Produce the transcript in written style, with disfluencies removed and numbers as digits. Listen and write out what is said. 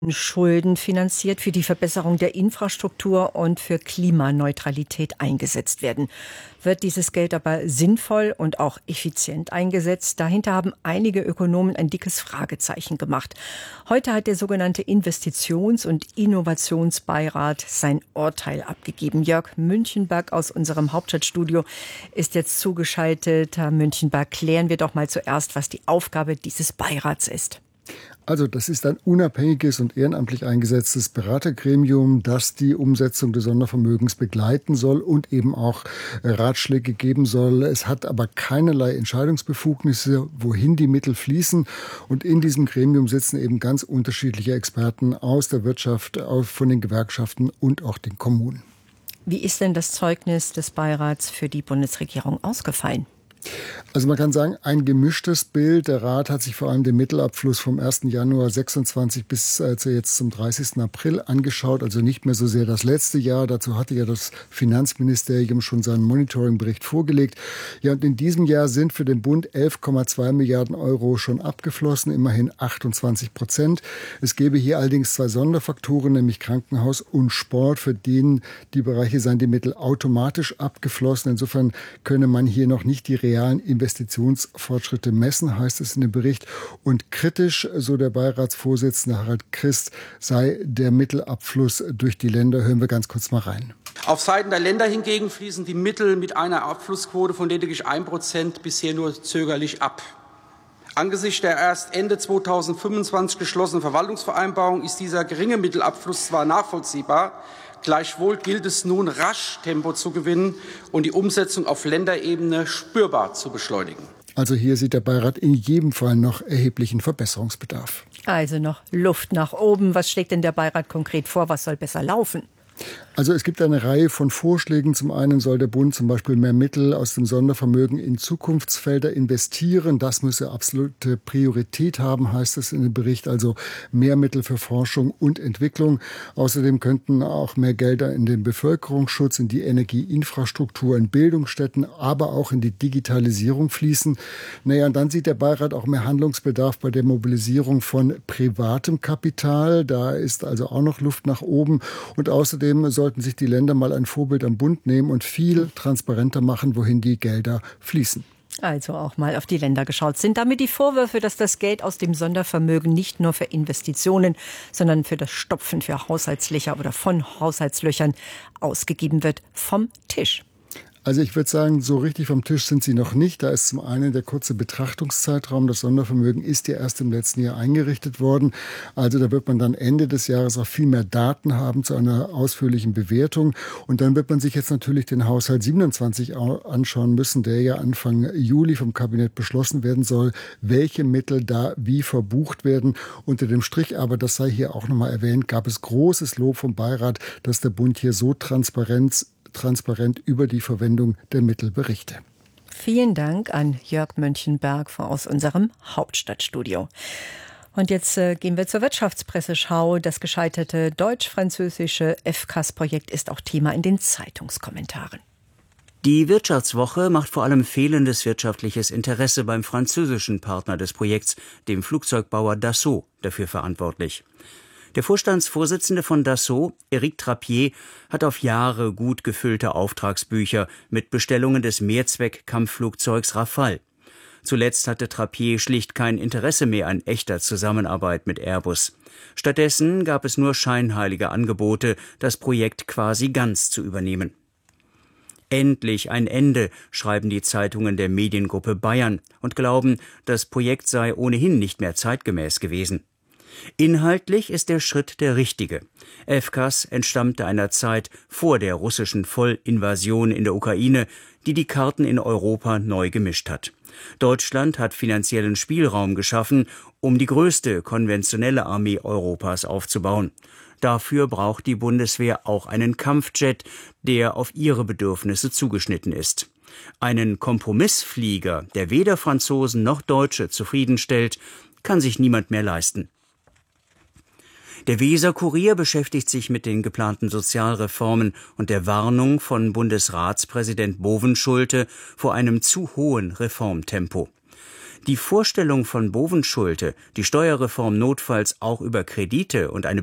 Schulden finanziert, für die Verbesserung der Infrastruktur und für Klimaneutralität eingesetzt werden. Wird dieses Geld aber sinnvoll und auch effizient eingesetzt? Dahinter haben einige Ökonomen ein dickes Fragezeichen gemacht. Heute hat der sogenannte Investitions- und Innovationsbeirat sein Urteil abgegeben. Jörg Münchenberg aus unserem Hauptstadtstudio ist jetzt zugeschaltet. Herr Münchenberg, klären wir doch mal zuerst, was die Aufgabe dieses Beirats ist. Also das ist ein unabhängiges und ehrenamtlich eingesetztes Beratergremium, das die Umsetzung des Sondervermögens begleiten soll und eben auch Ratschläge geben soll. Es hat aber keinerlei Entscheidungsbefugnisse, wohin die Mittel fließen. Und in diesem Gremium sitzen eben ganz unterschiedliche Experten aus der Wirtschaft, von den Gewerkschaften und auch den Kommunen. Wie ist denn das Zeugnis des Beirats für die Bundesregierung ausgefallen? Also man kann sagen, ein gemischtes Bild. Der Rat hat sich vor allem den Mittelabfluss vom 1. Januar 26 bis jetzt zum 30. April angeschaut. Also nicht mehr so sehr das letzte Jahr. Dazu hatte ja das Finanzministerium schon seinen Monitoringbericht vorgelegt. Ja, und in diesem Jahr sind für den Bund 11,2 Milliarden Euro schon abgeflossen, immerhin 28%. Es gäbe hier allerdings zwei Sonderfaktoren, nämlich Krankenhaus und Sport. Für die Bereiche seien die Mittel automatisch abgeflossen. Insofern könne man hier noch nicht die realen Investitionsfortschritte messen, heißt es in dem Bericht. Und kritisch, so der Beiratsvorsitzende Harald Christ, sei der Mittelabfluss durch die Länder. Hören wir ganz kurz mal rein. Auf Seiten der Länder hingegen fließen die Mittel mit einer Abflussquote von lediglich 1% bisher nur zögerlich ab. Angesichts der erst Ende 2025 geschlossenen Verwaltungsvereinbarung ist dieser geringe Mittelabfluss zwar nachvollziehbar, gleichwohl gilt es nun, rasch Tempo zu gewinnen und die Umsetzung auf Länderebene spürbar zu beschleunigen. Also hier sieht der Beirat in jedem Fall noch erheblichen Verbesserungsbedarf. Also noch Luft nach oben. Was schlägt denn der Beirat konkret vor? Was soll besser laufen? Also es gibt eine Reihe von Vorschlägen. Zum einen soll der Bund zum Beispiel mehr Mittel aus dem Sondervermögen in Zukunftsfelder investieren. Das müsse absolute Priorität haben, heißt es in dem Bericht. Also mehr Mittel für Forschung und Entwicklung. Außerdem könnten auch mehr Gelder in den Bevölkerungsschutz, in die Energieinfrastruktur, in Bildungsstätten, aber auch in die Digitalisierung fließen. Naja, und dann sieht der Beirat auch mehr Handlungsbedarf bei der Mobilisierung von privatem Kapital. Da ist also auch noch Luft nach oben. Und außerdem sollten sich die Länder mal ein Vorbild am Bund nehmen und viel transparenter machen, wohin die Gelder fließen. Also auch mal auf die Länder geschaut. Sind damit die Vorwürfe, dass das Geld aus dem Sondervermögen nicht nur für Investitionen, sondern für das Stopfen für Haushaltslöcher oder von Haushaltslöchern ausgegeben wird, vom Tisch? Also ich würde sagen, so richtig vom Tisch sind sie noch nicht. Da ist zum einen der kurze Betrachtungszeitraum. Das Sondervermögen ist ja erst im letzten Jahr eingerichtet worden. Also da wird man dann Ende des Jahres auch viel mehr Daten haben zu einer ausführlichen Bewertung. Und dann wird man sich jetzt natürlich den Haushalt 27 anschauen müssen, der ja Anfang Juli vom Kabinett beschlossen werden soll, welche Mittel da wie verbucht werden. Unter dem Strich aber, das sei hier auch nochmal erwähnt, gab es großes Lob vom Beirat, dass der Bund hier so transparent über die Verwendung der Mittel berichte. Vielen Dank an Jörg Münchenberg aus unserem Hauptstadtstudio. Und jetzt gehen wir zur Wirtschaftspresseschau. Das gescheiterte deutsch-französische FCAS-Projekt ist auch Thema in den Zeitungskommentaren. Die Wirtschaftswoche macht vor allem fehlendes wirtschaftliches Interesse beim französischen Partner des Projekts, dem Flugzeugbauer Dassault, dafür verantwortlich. Der Vorstandsvorsitzende von Dassault, Éric Trappier, hat auf Jahre gut gefüllte Auftragsbücher mit Bestellungen des Mehrzweck-Kampfflugzeugs Rafale. Zuletzt hatte Trappier schlicht kein Interesse mehr an echter Zusammenarbeit mit Airbus. Stattdessen gab es nur scheinheilige Angebote, das Projekt quasi ganz zu übernehmen. Endlich ein Ende, schreiben die Zeitungen der Mediengruppe Bayern und glauben, das Projekt sei ohnehin nicht mehr zeitgemäß gewesen. Inhaltlich ist der Schritt der richtige. FCAS entstammte einer Zeit vor der russischen Vollinvasion in der Ukraine, die die Karten in Europa neu gemischt hat. Deutschland hat finanziellen Spielraum geschaffen, um die größte konventionelle Armee Europas aufzubauen. Dafür braucht die Bundeswehr auch einen Kampfjet, der auf ihre Bedürfnisse zugeschnitten ist. Einen Kompromissflieger, der weder Franzosen noch Deutsche zufriedenstellt, kann sich niemand mehr leisten. Der Weser-Kurier beschäftigt sich mit den geplanten Sozialreformen und der Warnung von Bundesratspräsident Bovenschulte vor einem zu hohen Reformtempo. Die Vorstellung von Bovenschulte, die Steuerreform notfalls auch über Kredite und eine